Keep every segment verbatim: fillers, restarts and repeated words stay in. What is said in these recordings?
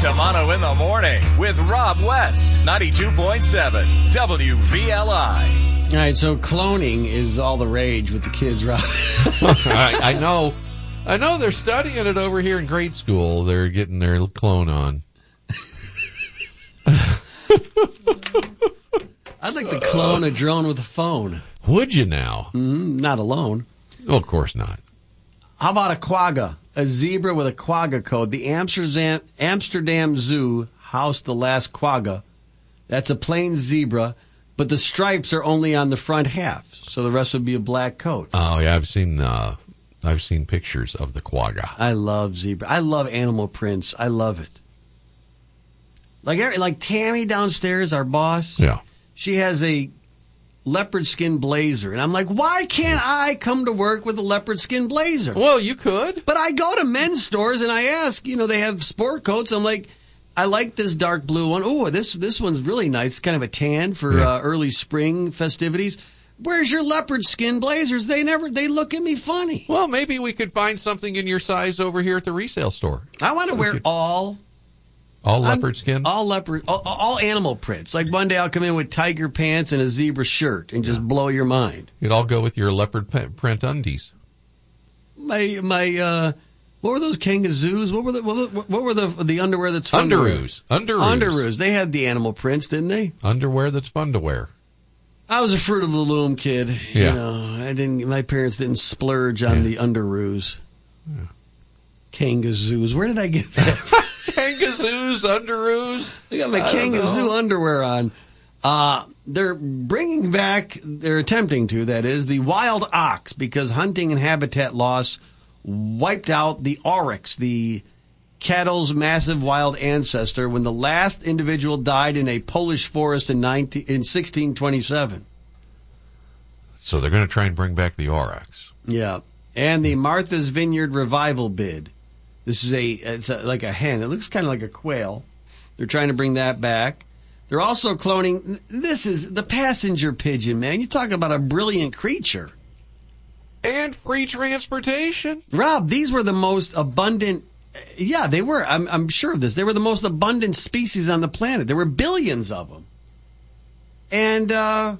Tamano in the Morning with Rob West, ninety-two point seven W V L I. All right, so cloning is all the rage with the kids, Rob. I, I know. I know they're studying it over here in grade school. They're getting their clone on. I'd like to clone a drone with a phone. Would you now? Mm, not alone. Well, of course not. How about a quagga? A zebra with a quagga code. The Amsterdam, Amsterdam Zoo housed the last quagga. That's a plain zebra, but the stripes are only on the front half, so the rest would be a black coat. Oh, yeah, I've seen uh, I've seen pictures of the quagga. I love zebra. I love animal prints. I love it. Like like Tammy downstairs, our boss. Yeah. She has a leopard skin blazer. And I'm like, why can't I come to work with a leopard skin blazer? Well, you could. But I go to men's stores and I ask, you know, they have sport coats. I'm like, I like this dark blue one. Oh, this this one's really nice. Kind of a tan for yeah. uh, early spring festivities. Where's your leopard skin blazers? They never, they look at me funny. Well, maybe we could find something in your size over here at the resale store. I want to wear could... all... All leopard skin? All leopard, all, all animal prints. Like one day I'll come in with tiger pants and a zebra shirt and just yeah. blow your mind. It'd all go with your leopard print undies. My, my, uh, what were those kangazoos? What were the, what were the, the underwear that's fun Underoos. to wear? Underoos. Underoos. They had the animal prints, didn't they? Underwear that's fun to wear. I was a fruit of the loom kid. Yeah. You know, I didn't, my parents didn't splurge on yeah. the underoos. Yeah. Kangazoos. Where did I get that? Kangazoos, underoos. I got my Kangazoo underwear on. Uh, they're bringing back, they're attempting to, that is, the wild ox because hunting and habitat loss wiped out the oryx, the cattle's massive wild ancestor, when the last individual died in a Polish forest in, nineteen, in sixteen twenty-seven. So they're going to try and bring back the oryx. Yeah. And the Martha's Vineyard revival bid. This is a, it's a, like a hen. It looks kind of like a quail. They're trying to bring that back. They're also cloning, this is the passenger pigeon, man. You talk about a brilliant creature. And free transportation. Rob, these were the most abundant, yeah, they were, I'm, I'm sure of this. They were the most abundant species on the planet. There were billions of them. And, uh...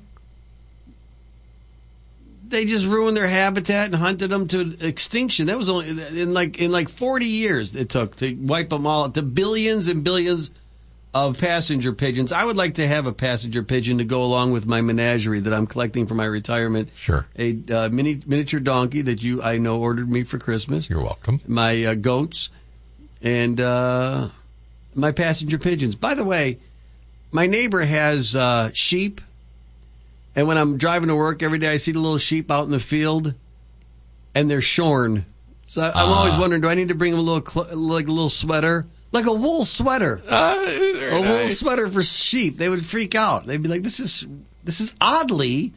they just ruined their habitat and hunted them to extinction. That was only in like in like forty years it took to wipe them all to billions and billions of passenger pigeons. I would like to have a passenger pigeon to go along with my menagerie that I'm collecting for my retirement. Sure. A uh, mini miniature donkey that you I know ordered me for Christmas. You're welcome. My uh, goats and uh, my passenger pigeons. By the way, my neighbor has uh, sheep. And when I'm driving to work every day, I see the little sheep out in the field, and they're shorn. So I'm uh, always wondering, do I need to bring them a little, cl- like a little sweater? Like a wool sweater. Uh, a nice. wool sweater for sheep. They would freak out. They'd be like, this is this is oddly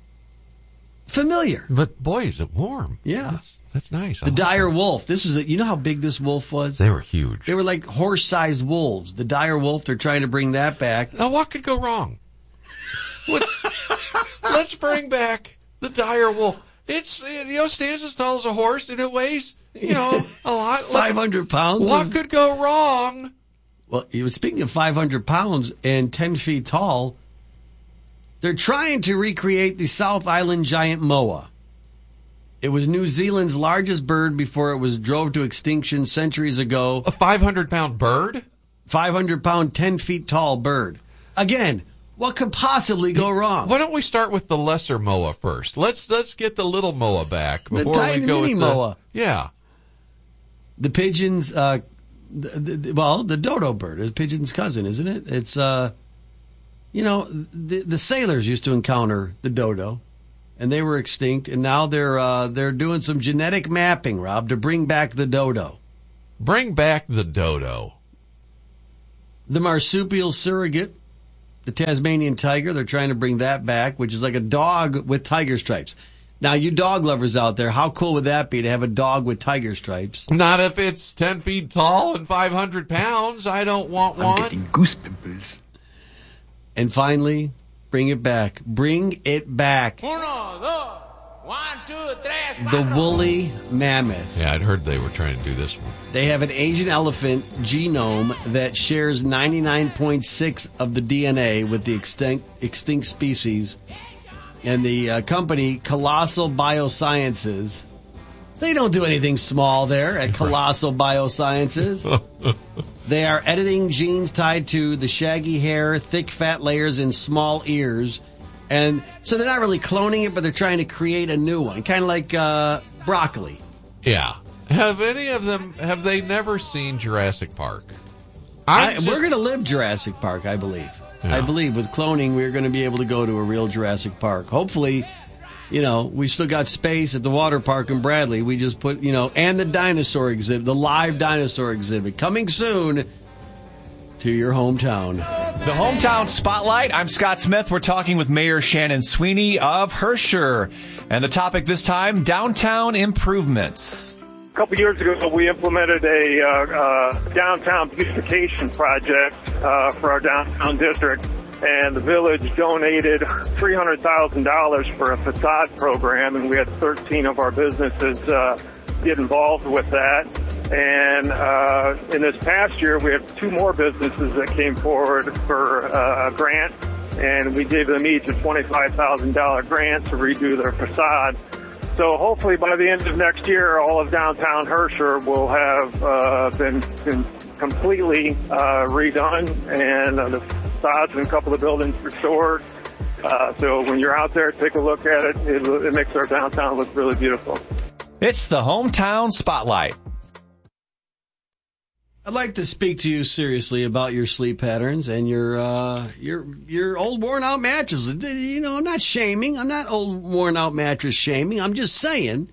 familiar. But boy, is it warm. Yeah. That's, that's nice. The dire wolf. This was, a, you know how big this wolf was? They were huge. They were like horse-sized wolves. The dire wolf, they're trying to bring that back. Now, what could go wrong? Let's, let's bring back the dire wolf. It's, you know, stands as tall as a horse, and it weighs, you know, a lot. five hundred pounds. What of, could go wrong? Well, you were speaking of five hundred pounds and ten feet tall, they're trying to recreate the South Island giant moa. It was New Zealand's largest bird before it was drove to extinction centuries ago. A five hundred pound bird? five hundred pound, ten feet tall bird. Again, what could possibly go wrong? Why don't we start with the lesser moa first? Let's let's get the little moa back before the tiny we go mini with the moa. Yeah. The pigeon's, uh, the, the, well, the dodo bird is pigeon's cousin, isn't it? It's, uh, you know, the the sailors used to encounter the dodo, and they were extinct, and now they're uh, they're doing some genetic mapping, Rob, to bring back the dodo. Bring back the dodo. The marsupial surrogate, the Tasmanian tiger, they're trying to bring that back, which is like a dog with tiger stripes. Now, you dog lovers out there, how cool would that be to have a dog with tiger stripes? Not if it's ten feet tall and five hundred pounds. I don't want I'm one. I'm getting goose pimples. And finally, bring it back. Bring it back. Uno, dos, One, two, three, The woolly mammoth. Yeah, I'd heard they were trying to do this one. They have an Asian elephant genome that shares ninety-nine point six of the D N A with the extinct, extinct species. And the uh, company, Colossal Biosciences, they don't do anything small there at Colossal Biosciences. They are editing genes tied to the shaggy hair, thick fat layers, and small ears. And so they're not really cloning it, but they're trying to create a new one, kind of like uh, broccoli. Yeah. Have any of them, have they never seen Jurassic Park? I, just, we're going to live Jurassic Park, I believe. Yeah. I believe with cloning, we're going to be able to go to a real Jurassic Park. Hopefully, you know, we still got space at the water park in Bradley. We just put, you know, and the dinosaur exhibit, the live dinosaur exhibit, coming soon to your hometown. The Hometown Spotlight. I'm Scott Smith. We're talking with Mayor Shannon Sweeney of Herscher. And the topic this time, downtown improvements. A couple years ago, we implemented a uh, uh, downtown beautification project uh, for our downtown district. And the village donated three hundred thousand dollars for a facade program, and we had thirteen of our businesses uh, get involved with that. And uh, in this past year, we had two more businesses that came forward for uh, a grant, and we gave them each a twenty-five thousand dollars grant to redo their facade. So hopefully by the end of next year, all of downtown Herscher will have uh, been, been completely uh, redone, and uh, the facades and a couple of buildings restored. Uh, so when you're out there, take a look at it. It, it makes our downtown look really beautiful. It's the Hometown Spotlight. I'd like to speak to you seriously about your sleep patterns and your uh, your your old worn out mattresses. You know, I'm not shaming. I'm not old worn out mattress shaming. I'm just saying,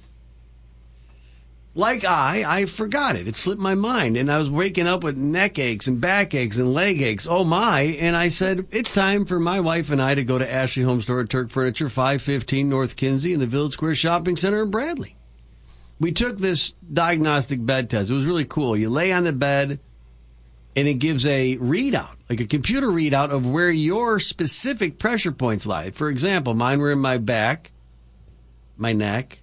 like I, I forgot it. It slipped my mind, and I was waking up with neck aches and back aches and leg aches. Oh my! And I said, it's time for my wife and I to go to Ashley Home Store at Turk Furniture, five fifteen North Kinsey in the Village Square Shopping Center in Bradley. We took this diagnostic bed test. It was really cool. You lay on the bed, and it gives a readout, like a computer readout of where your specific pressure points lie. For example, mine were in my back, my neck,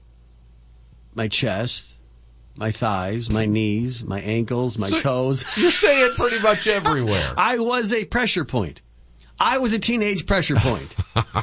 my chest, my thighs, my knees, my ankles, my So toes. You're saying pretty much everywhere. I was a pressure point. I was a teenage pressure point.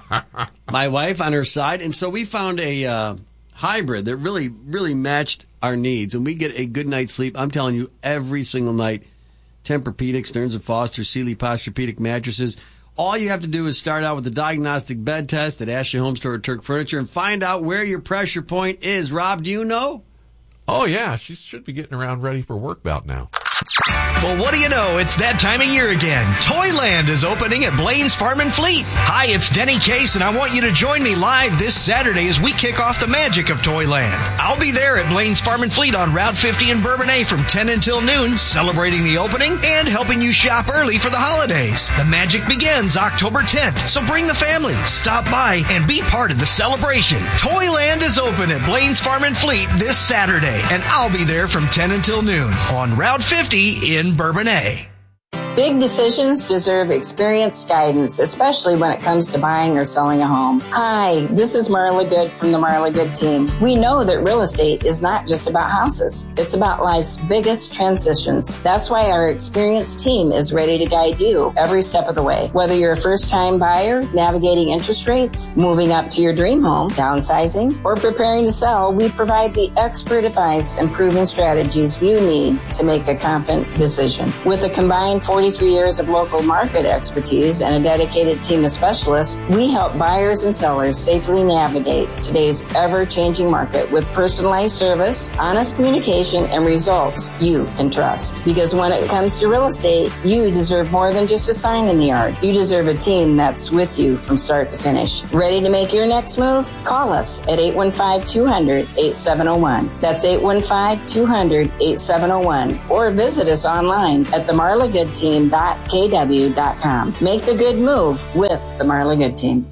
My wife on her side. And so we found a uh, hybrid that really, really matched our needs. And we get a good night's sleep. I'm telling you, every single night. Tempur-Pedic, Stearns and Foster, Sealy Posturepedic mattresses. All you have to do is start out with the diagnostic bed test at Ashley Home Store at Turk Furniture and find out where your pressure point is. Rob, do you know? Oh, yeah. She should be getting around ready for work about now. Well, what do you know? It's that time of year again. Toyland is opening at Blaine's Farm and Fleet. Hi, it's Denny Case, and I want you to join me live this Saturday as we kick off the magic of Toyland. I'll be there at Blaine's Farm and Fleet on Route fifty in Bourbonnais from ten until noon, celebrating the opening and helping you shop early for the holidays. The magic begins October tenth, so bring the family, stop by, and be part of the celebration. Toyland is open at Blaine's Farm and Fleet this Saturday, and I'll be there from ten until noon on Route fifty in Bourbonnais. Big decisions deserve experienced guidance, especially when it comes to buying or selling a home. Hi, this is Marla Good from the Marla Good team. We know that real estate is not just about houses. It's about life's biggest transitions. That's why our experienced team is ready to guide you every step of the way. Whether you're a first-time buyer, navigating interest rates, moving up to your dream home, downsizing, or preparing to sell, we provide the expert advice and proven strategies you need to make a confident decision. With a combined forty forty-three years of local market expertise and a dedicated team of specialists, we help buyers and sellers safely navigate today's ever-changing market with personalized service, honest communication, and results you can trust. Because when it comes to real estate, you deserve more than just a sign in the yard. You deserve a team that's with you from start to finish. Ready to make your next move? Call us at eight one five, two hundred, eight seven zero one. That's eight one five, two hundred, eight seven zero one. Or visit us online at the marla good team dot k w dot com. Make the good move with the Marla Good Team.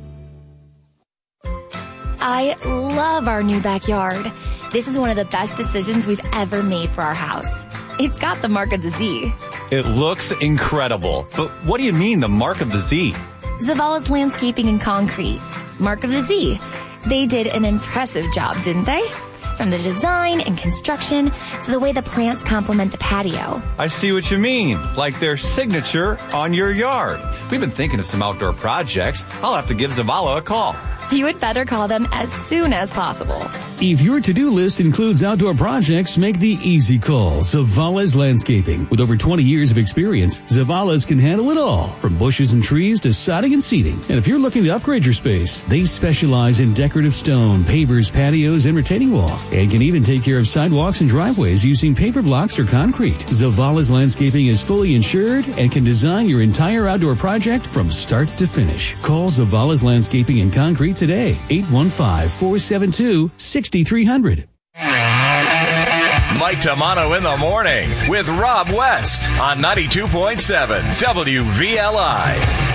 I love our new backyard. This is one of the best decisions we've ever made for our house. It's got the mark of the Z. It looks incredible. But what do you mean, the mark of the Z? Zavala's Landscaping and Concrete. Mark of the Z. They did an impressive job, didn't they? From the design and construction to the way the plants complement the patio. I see what you mean, like their signature on your yard. We've been thinking of some outdoor projects. I'll have to give Zavala a call. You had better call them as soon as possible. If your to-do list includes outdoor projects, make the easy call. Zavala's Landscaping. With over twenty years of experience, Zavala's can handle it all, from bushes and trees to sodding and seeding. And if you're looking to upgrade your space, they specialize in decorative stone, pavers, patios, and retaining walls, and can even take care of sidewalks and driveways using paver blocks or concrete. Zavala's Landscaping is fully insured and can design your entire outdoor project from start to finish. Call Zavala's Landscaping and Concrete today. eight one five, four seven two, six three zero zero. Mike Tamano in the morning with Rob West on ninety-two point seven W V L I.